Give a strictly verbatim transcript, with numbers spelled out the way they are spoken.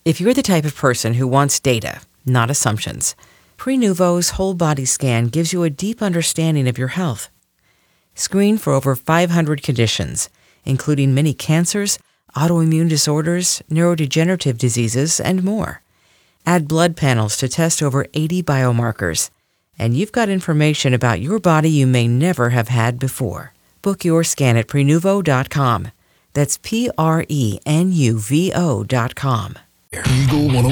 If you're the type of person who wants data, not assumptions, Prenuvo's whole body scan gives you a deep understanding of your health. Screen for over five hundred conditions, including many cancers, autoimmune disorders, neurodegenerative diseases, and more. Add blood panels to test over eighty biomarkers, and you've got information about your body you may never have had before. Book your scan at Prenuvo dot com. That's P R E N U V O dot com. Eagle one oh